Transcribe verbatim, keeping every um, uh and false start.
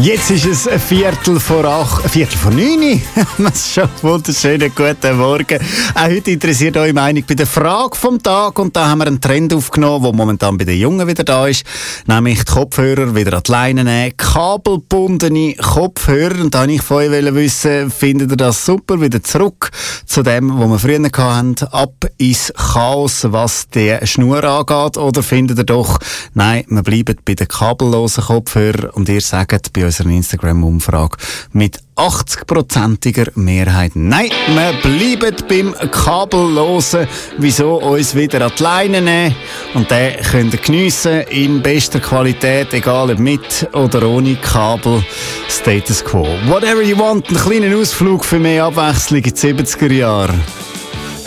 Jetzt ist es ein Viertel vor acht, ein Viertel vor neun. Das ist schon ein wunderschöner guten Morgen. Auch heute interessiert eure Meinung bei der Frage vom Tag. Und da haben wir einen Trend aufgenommen, der momentan bei den Jungen wieder da ist. Nämlich die Kopfhörer wieder an die Leine nehmen. Kabelbundene Kopfhörer. Und da wollte ich von euch wissen, findet ihr das super? Wieder zurück zu dem, was wir früher hatten. Ab ins Chaos, was die Schnur angeht. Oder findet ihr doch, nein, wir bleiben bei den kabellosen Kopfhörern. Und ihr sagt bei unserer Instagram-Umfrage mit achtzig-prozentiger Mehrheit, nein, wir bleiben beim kabellosen. Wieso uns wieder an die Leine nehmen? Und den könnt ihr geniessen in bester Qualität, egal ob mit oder ohne Kabel. Status quo. Whatever you want, einen kleinen Ausflug für mehr Abwechslung in die siebziger Jahre.